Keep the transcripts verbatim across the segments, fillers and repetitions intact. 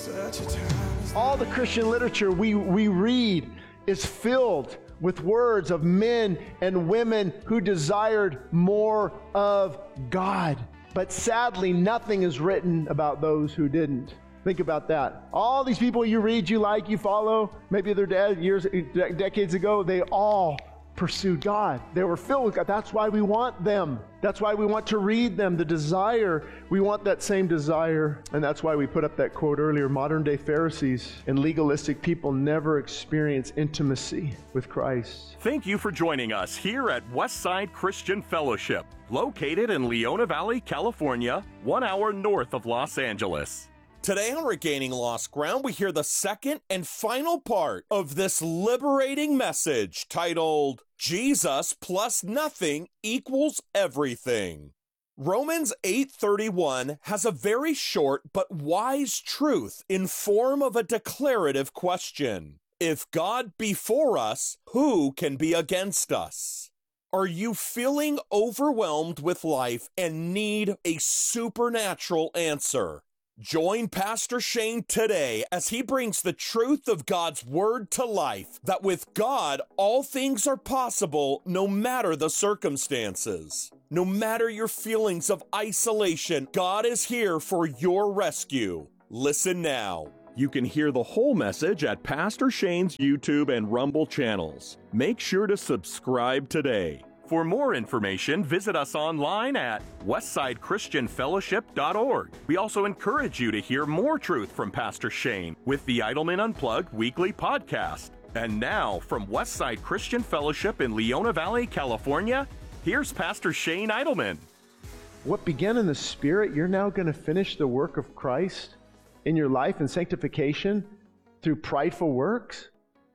All the Christian literature we, we read is filled with words of men and women who desired more of God. But sadly, nothing is written about those who didn't. Think about that. All these people you read, you like, you follow, maybe they're dead years, de- decades ago, they all pursued God. They were filled with God. That's why we want them. That's why we want to read them. The desire, we want that same desire. And that's why we put up that quote earlier, modern day Pharisees and legalistic people never experience intimacy with Christ. Thank you for joining us here at Westside Christian Fellowship, located in Leona Valley, California, one hour north of Los Angeles. Today on Regaining Lost Ground, we hear the second and final part of this liberating message titled, Jesus plus nothing equals everything. Romans eight thirty-one has a very short but wise truth in form of a declarative question. If God be for us, who can be against us? Are you feeling overwhelmed with life and need a supernatural answer? Join Pastor Shane today as he brings the truth of God's word to life, that with God, all things are possible no matter the circumstances. No matter your feelings of isolation, God is here for your rescue. Listen now. You can hear the whole message at Pastor Shane's YouTube and Rumble channels. Make sure to subscribe today. For more information, visit us online at westside christian fellowship dot org. We also encourage you to hear more truth from Pastor Shane with the Idleman Unplugged weekly podcast. And now, from Westside Christian Fellowship in Leona Valley, California, here's Pastor Shane Idleman. What began in the Spirit, you're now going to finish the work of Christ in your life and sanctification through prideful works?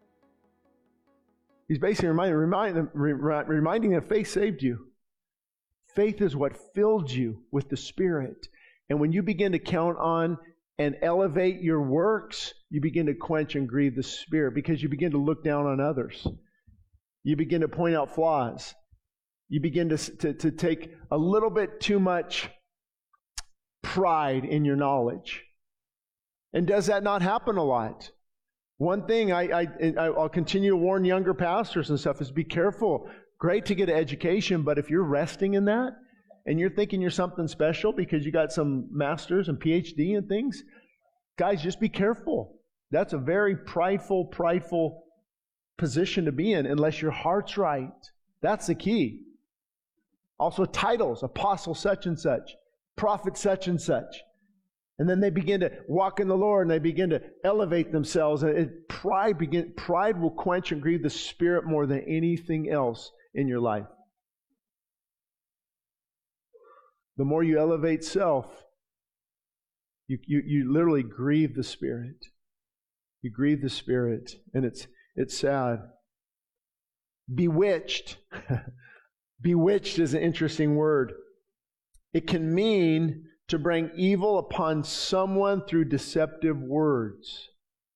He's basically reminding, remind them, reminding them faith saved you. Faith is what filled you with the Spirit. And when you begin to count on and elevate your works, you begin to quench and grieve the Spirit because you begin to look down on others. You begin to point out flaws. You begin to, to, to take a little bit too much pride in your knowledge. And does that not happen a lot? One thing I, I, I'll continue to warn younger pastors and stuff is be careful. Great to get an education, but if you're resting in that and you're thinking you're something special because you got some masters and P H D and things, guys, just be careful. That's a very prideful, prideful position to be in unless your heart's right. That's the key. Also titles, apostle such and such, prophet such and such. And then they begin to walk in the Lord and they begin to elevate themselves. And it, pride begin, pride will quench and grieve the Spirit more than anything else in your life. The more you elevate self, you, you, you literally grieve the Spirit. You grieve the Spirit. And it's, it's sad. Bewitched. Bewitched is an interesting word. It can mean to bring evil upon someone through deceptive words.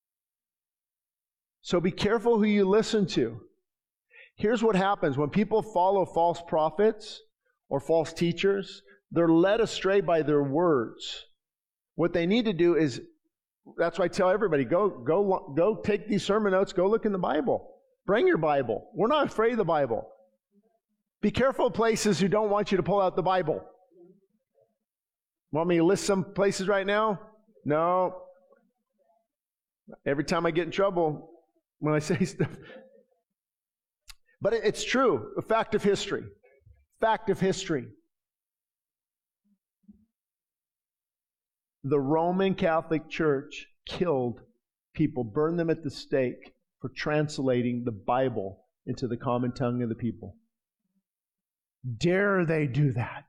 So be careful who you listen to. Here's what happens when people follow false prophets or false teachers. They're led astray by their words. What they need to do is, that's why I tell everybody, go, go, go take these sermon notes, go look in the Bible. Bring your Bible. We're not afraid of the Bible. Be careful of places who don't want you to pull out the Bible. Want me to list some places right now? No. Every time I get in trouble when I say stuff. But it's true. A fact of history. Fact of history. The Roman Catholic Church killed people, burned them at the stake for translating the Bible into the common tongue of the people. Dare they do that?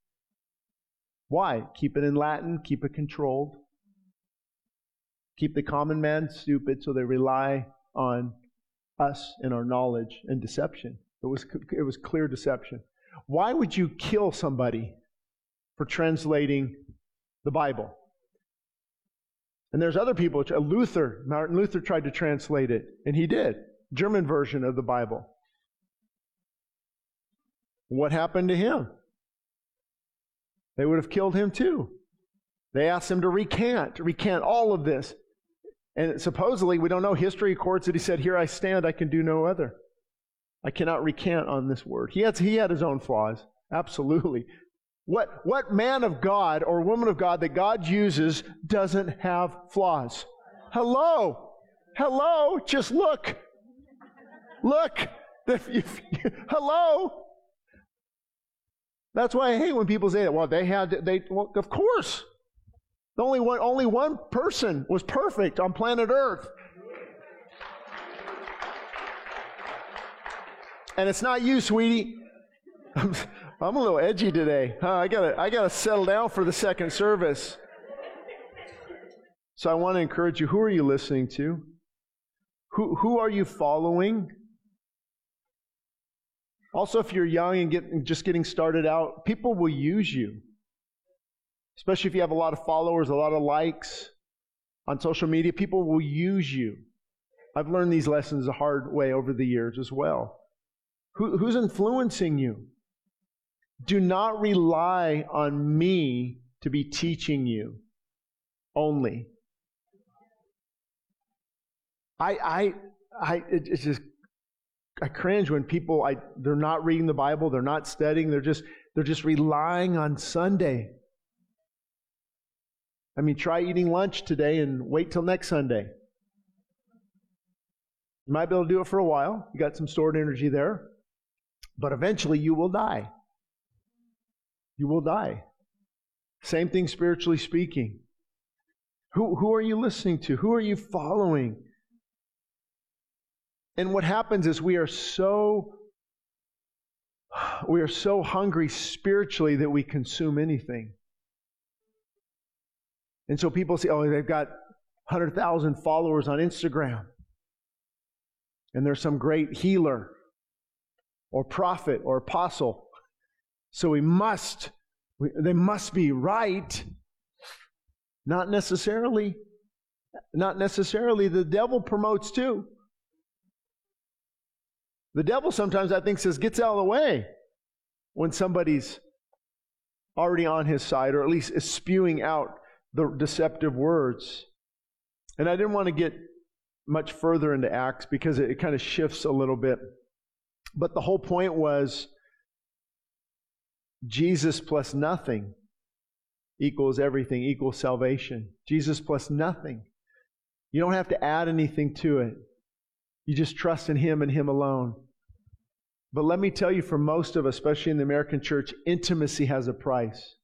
Why? Keep it in Latin, keep it controlled. Keep the common man stupid so they rely on us and our knowledge and deception. It was, it was clear deception. Why would you kill somebody for translating the Bible? And there's other people. Luther, Martin Luther tried to translate it, and he did. German version of the Bible. What happened to him? They would have killed him too. They asked him to recant, to recant all of this. And supposedly, we don't know, history records that he said, "Here I stand, I can do no other. I cannot recant on this word." He had, he had his own flaws, absolutely. What, what man of God or woman of God that God uses doesn't have flaws? Hello? Hello? Just look. Look. If you, hello? That's why I hate when people say that. Well, they had, they, well, of course. The only one, only one person was perfect on planet Earth. And it's not you, sweetie. I'm, I'm a little edgy today. Huh? I gotta, I gotta settle down for the second service. So I want to encourage you. Who are you listening to? Who, who are you following? Also, if you're young and get, just getting started out, people will use you. Especially if you have a lot of followers, a lot of likes on social media, people will use you. I've learned these lessons the hard way over the years as well. Who, who's influencing you? Do not rely on me to be teaching you only. I, I, I, it, it's just, I cringe when people, I, they're not reading the Bible, they're not studying, they're just, they're just relying on Sunday. I mean, try eating lunch today and wait till next Sunday. You might be able to do it for a while. You got some stored energy there. But eventually you will die. You will die. Same thing spiritually speaking. Who, who are you listening to? Who are you following? And what happens is we are so we are so hungry spiritually that we consume anything. And so people say, oh, they've got one hundred thousand followers on Instagram. And they're some great healer or prophet or apostle. So we must, we, they must be right. Not necessarily. Not necessarily. The devil promotes too. The devil sometimes, I think, says, gets out of the way when somebody's already on his side, or at least is spewing out the deceptive words. And I didn't want to get much further into Acts because it, it kind of shifts a little bit. But the whole point was Jesus plus nothing equals everything, equals salvation. Jesus plus nothing. You don't have to add anything to it. You just trust in Him and Him alone. But let me tell you, for most of us, especially in the American church, intimacy has a price.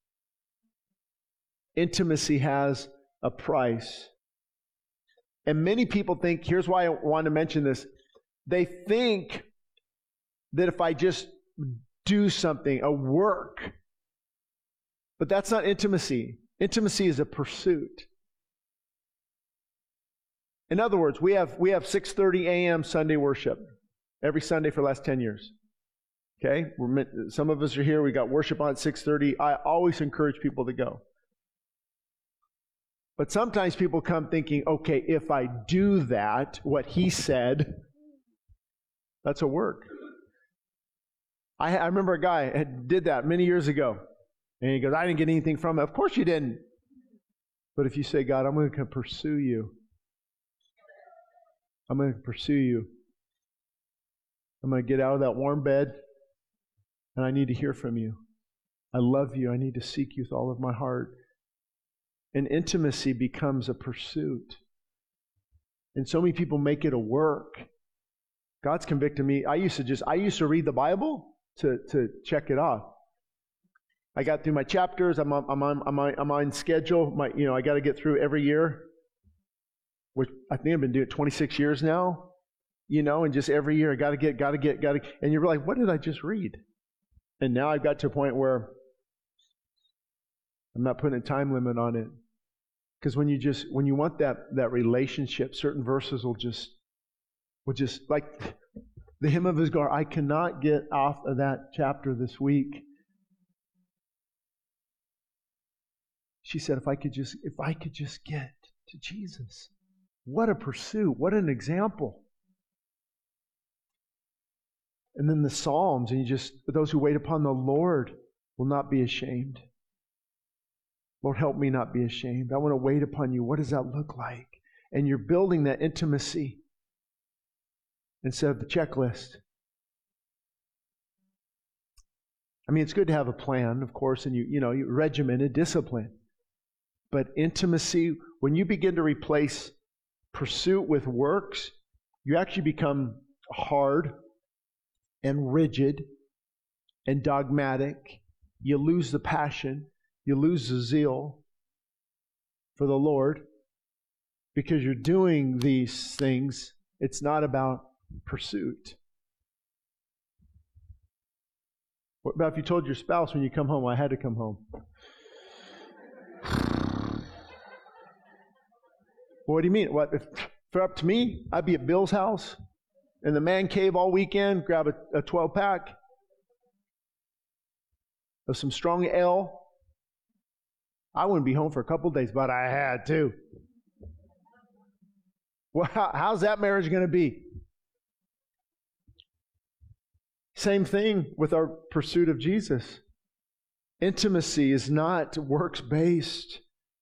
Intimacy has a price. And many people think, here's why I want to mention this, they think that if I just do something, a work, but that's not intimacy. Intimacy is a pursuit. In other words, we have we have six thirty a.m. Sunday worship every Sunday for the last ten years. Okay? We're meant, some of us are here, we got worship on at six thirty. I always encourage people to go. But sometimes people come thinking, okay, if I do that, what he said, that's a work. I, I remember a guy had did that many years ago. And he goes, I didn't get anything from it. Of course you didn't. But if you say, God, I'm going to pursue you. I'm going to pursue you. I'm going to get out of that warm bed, and I need to hear from you. I love you. I need to seek you with all of my heart. And intimacy becomes a pursuit. And so many people make it a work. God's convicted me. I used to just, I used to read the Bible to, to check it off. I got through my chapters. I'm on, I'm on, I'm on, I'm on schedule. My, you know, I got to get through every year, which I think I've been doing it twenty-six years now. You know, and just every year I got to get, got to get, got to. And you're like, what did I just read? And now I've got to a point where I'm not putting a time limit on it, because when you just, when you want that that relationship, certain verses will just, will just like the hymn of Isgar. I cannot get off of that chapter this week. She said, if I could just, if I could just get to Jesus. What a pursuit. What an example. And then the Psalms, and you just, those who wait upon the Lord will not be ashamed. Lord, help me not be ashamed. I want to wait upon you. What does that look like? And you're building that intimacy instead of the checklist. I mean, it's good to have a plan, of course, and you, you know, you regimented discipline. But intimacy, when you begin to replace pursuit with works, you actually become hard and rigid and dogmatic. You lose the passion. You lose the zeal for the Lord because you're doing these things. It's not about pursuit. What about if you told your spouse when you come home, I had to come home? What do you mean? What if, if it were up to me, I'd be at Bill's house in the man cave all weekend, grab a, a twelve pack of some strong ale. I wouldn't be home for a couple days, but I had to. Well, how, how's that marriage going to be? Same thing with our pursuit of Jesus. Intimacy is not works-based.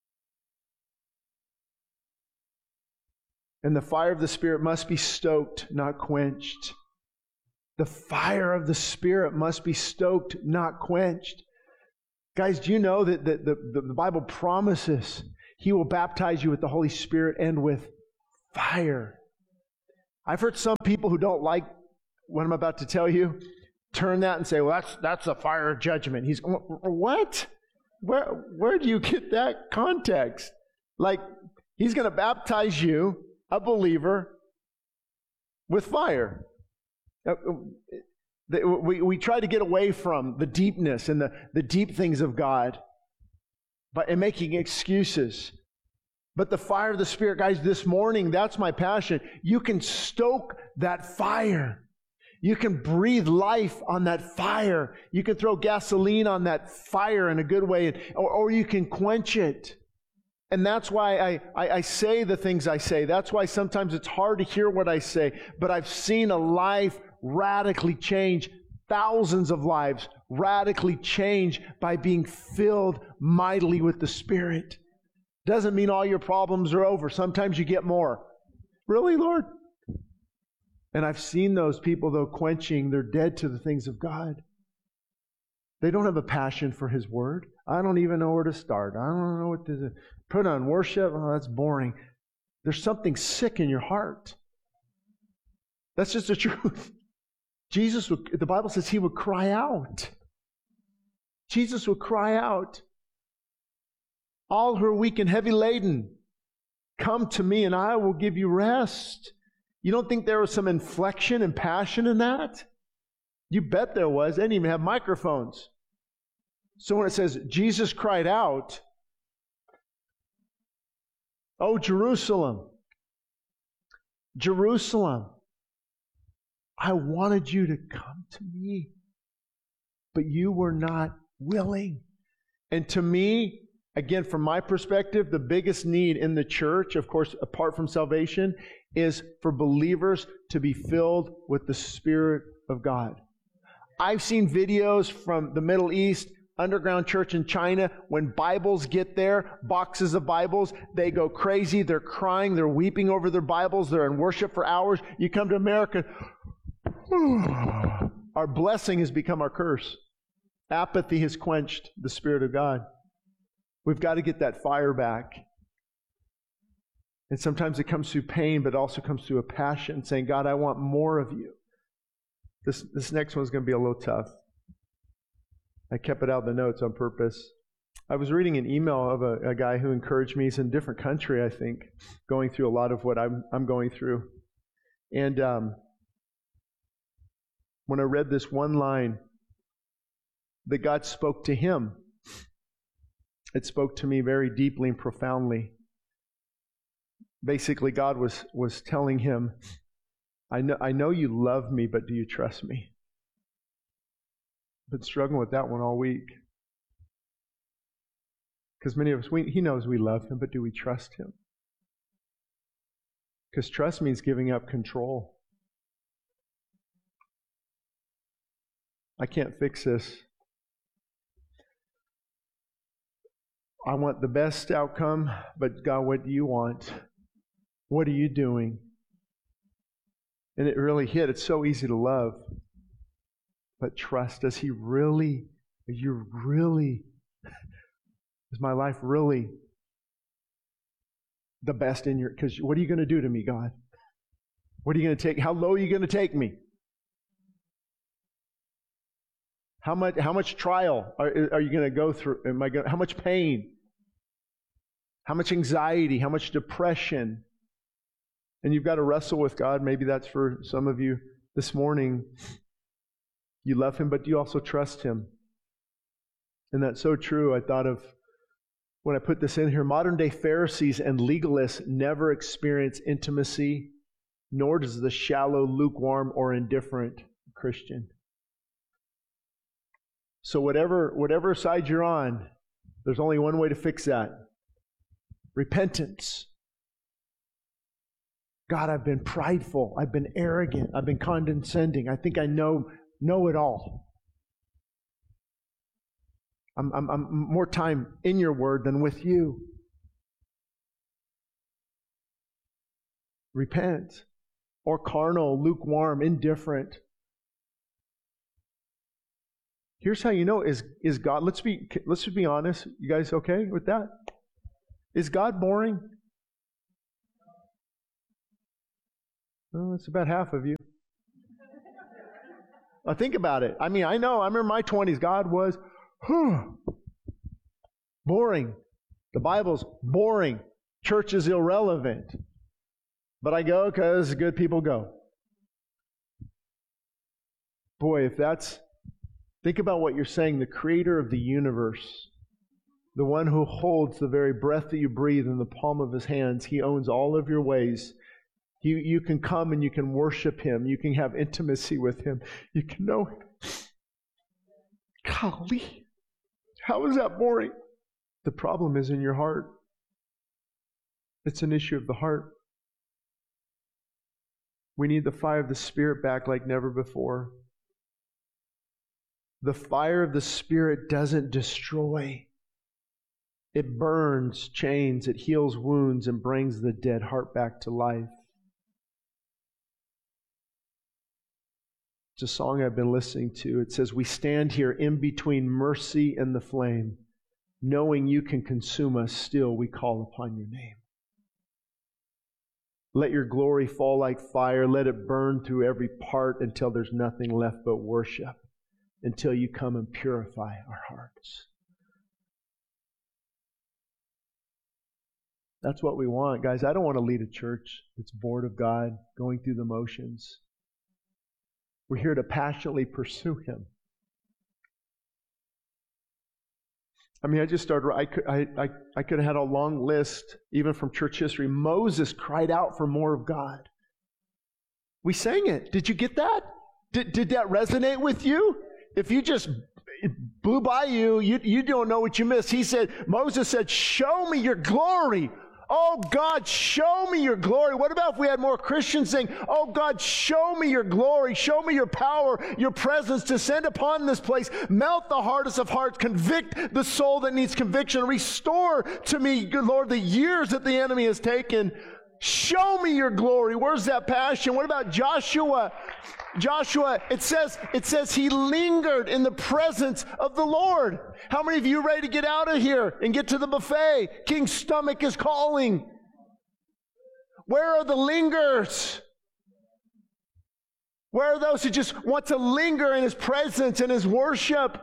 And the fire of the Spirit must be stoked, not quenched. The fire of the Spirit must be stoked, not quenched. Guys, do you know that the, the, the Bible promises He will baptize you with the Holy Spirit and with fire? I've heard some people who don't like what I'm about to tell you turn that and say, well, that's that's a fire of judgment. He's, what? Where, where do you get that context? Like, He's going to baptize you, a believer, with fire. We, we try to get away from the deepness and the, the deep things of God by and making excuses. But the fire of the Spirit, guys, this morning, that's my passion. You can stoke that fire. You can breathe life on that fire. You can throw gasoline on that fire in a good way, or, or you can quench it. And that's why I, I, I say the things I say. That's why sometimes it's hard to hear what I say. But I've seen a life radically change, thousands of lives radically change by being filled mightily with the Spirit. Doesn't mean all your problems are over. Sometimes you get more. Really, Lord? And I've seen those people, though, quenching. They're dead to the things of God. They don't have a passion for His Word. I don't even know where to start. I don't know what to put on worship. Oh, that's boring. There's something sick in your heart. That's just the truth. Jesus, would, the Bible says He would cry out. Jesus would cry out. All who are weak and heavy laden, come to me and I will give you rest. You don't think there was some inflection and passion in that? You bet there was. They didn't even have microphones. So when it says Jesus cried out, oh, Jerusalem, Jerusalem, I wanted you to come to me, but you were not willing. And to me, again, from my perspective, the biggest need in the church, of course, apart from salvation, is for believers to be filled with the Spirit of God. I've seen videos from the Middle East, underground church in China. When Bibles get there, boxes of Bibles, they go crazy. They're crying. They're weeping over their Bibles. They're in worship for hours. You come to America, our blessing has become our curse. Apathy has quenched the Spirit of God. We've got to get that fire back. And sometimes it comes through pain, but it also comes through a passion, saying, God, I want more of you. This, this next one's going to be a little tough. I kept it out of the notes on purpose. I was reading an email of a, a guy who encouraged me. He's in a different country, I think, going through a lot of what I'm, I'm going through. And um, when I read this one line that God spoke to him, it spoke to me very deeply and profoundly. Basically, God was, was telling him, I know, I know you love me, but do you trust me? I've been struggling with that one all week. Because many of us, we, he knows we love him, but do we trust him? Because trust means giving up control. I can't fix this. I want the best outcome, but God, what do you want? What are you doing? And it really hit. It's so easy to love. But trust, does He really, are you really, is my life really the best in your, because what are you going to do to me, God? What are you going to take, how low are you going to take me? How much, how much trial are, are you going to go through? Am I going, how much pain? How much anxiety? How much depression? And you've got to wrestle with God. Maybe that's for some of you this morning. You love Him, but do you also trust Him? And that's so true. I thought of, when I put this in here, modern day Pharisees and legalists never experience intimacy, nor does the shallow, lukewarm, or indifferent Christian. So whatever, whatever side you're on, there's only one way to fix that. Repentance. God, I've been prideful. I've been arrogant. I've been condescending. I think I know, know it all. I'm, I'm, I'm more time in your word than with you. Repent. Or carnal, lukewarm, indifferent. Here's how you know, is, is God, let's be, let's just be honest. You guys okay with that? Is God boring? Well, it's about half of you. Now think about it. I mean, I know, I remember my twenties, God was whew, boring. The Bible's boring. Church is irrelevant. But I go because good people go. Boy, if that's, think about what you're saying. The creator of the universe, the one who holds the very breath that you breathe in the palm of His hands, He owns all of your ways. You, you can come and you can worship Him. You can have intimacy with Him. You can know Him. Golly, how is that boring? The problem is in your heart. It's an issue of the heart. We need the fire of the Spirit back like never before. The fire of the Spirit doesn't destroy. It burns chains, it heals wounds, and brings the dead heart back to life. It's a song I've been listening to. It says, we stand here in between mercy and the flame. Knowing you can consume us, still we call upon your name. Let your glory fall like fire. Let it burn through every part until there's nothing left but worship. Until you come and purify our hearts. That's what we want, guys. I don't want to lead a church that's bored of God, going through the motions. We're here to passionately pursue Him. I mean, I just started, I could, I, I, I could have had a long list, even from church history. Moses cried out for more of God. We sang it. Did you get that? Did, did that resonate with you? If you just it blew by you, you, you don't know what you missed. He said, Moses said, show me your glory. Oh God, show me your glory. What about if we had more Christians saying, oh God, show me your glory, show me your power, your presence, descend upon this place, melt the hardest of hearts, convict the soul that needs conviction, restore to me, good Lord, the years that the enemy has taken. Show me your glory. Where's that passion? What about Joshua? Joshua, it says, it says he lingered in the presence of the Lord. How many of you are ready to get out of here and get to the buffet? King's stomach is calling. Where are the lingers? Where are those who just want to linger in His presence and His worship?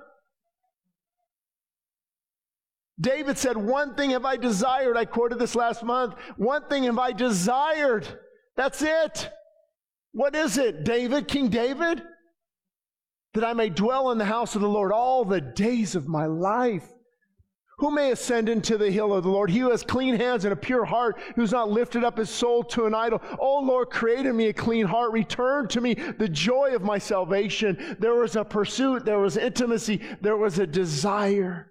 David said, one thing have I desired. I quoted this last month. One thing have I desired. That's it. What is it, David, King David? That I may dwell in the house of the Lord all the days of my life. Who may ascend into the hill of the Lord? He who has clean hands and a pure heart, who's not lifted up his soul to an idol. Oh Lord, create in me a clean heart. Return to me the joy of my salvation. There was a pursuit. There was intimacy. There was a desire.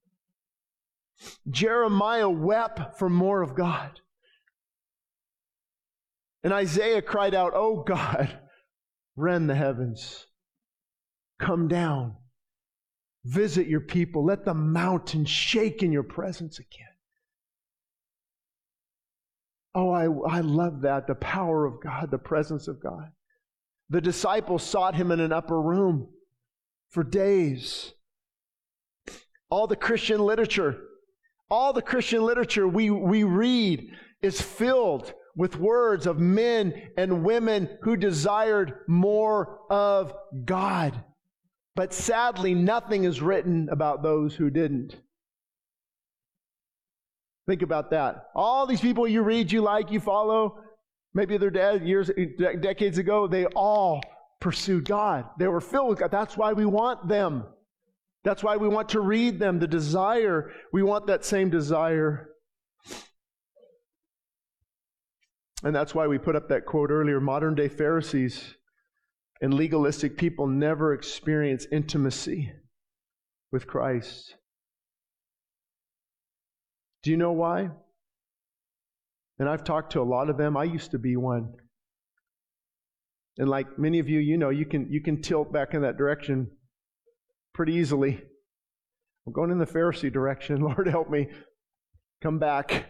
Jeremiah wept for more of God. And Isaiah cried out, oh God, rend the heavens. Come down. Visit your people. Let the mountain shake in your presence again. Oh, I, I love that. The power of God, the presence of God. The disciples sought him in an upper room for days. All the Christian literature, all the Christian literature we, we read is filled with words of men and women who desired more of God. But sadly, nothing is written about those who didn't. Think about that. All these people you read, you like, you follow, maybe they're dead years, decades ago, they all pursued God. They were filled with God. That's why we want them. That's why we want to read them. The desire, we want that same desire. And that's why we put up that quote earlier, modern day Pharisees and legalistic people never experience intimacy with Christ. Do you know why? And I've talked to a lot of them. I used to be one. And like many of you, you know, you can you can tilt back in that direction pretty easily. I'm going in the Pharisee direction. Lord, help me. Come back.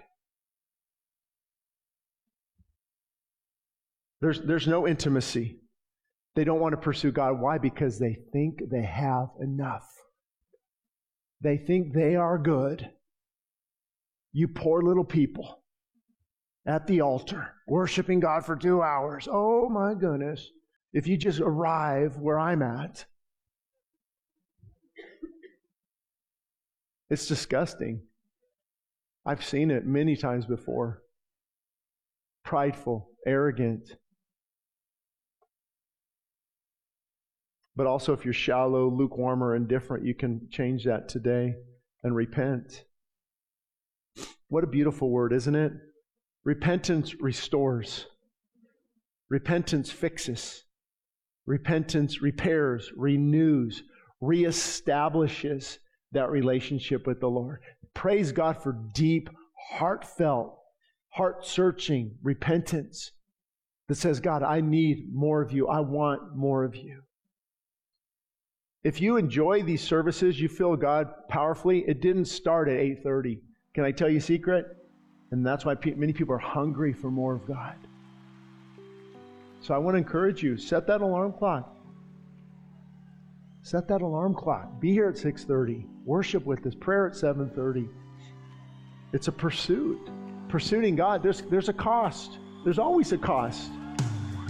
There's, there's no intimacy. They don't want to pursue God. Why? Because they think they have enough. They think they are good. You poor little people at the altar, worshiping God for two hours. Oh my goodness. If you just arrive where I'm at. It's disgusting. I've seen it many times before. Prideful, arrogant. But also if you're shallow, lukewarm, or indifferent, you can change that today and repent. What a beautiful word, isn't it? Repentance restores. Repentance fixes. Repentance repairs, renews, reestablishes that relationship with the Lord. Praise God for deep, heartfelt, heart-searching repentance that says, God, I need more of you. I want more of you. If you enjoy these services, you feel God powerfully, it didn't start at eight thirty. Can I tell you a secret? And that's why pe- many people are hungry for more of God. So I want to encourage you, set that alarm clock. Set that alarm clock. Be here at six thirty. Worship with us. Prayer at seven thirty. It's a pursuit. Pursuing God, there's, there's a cost. There's always a cost.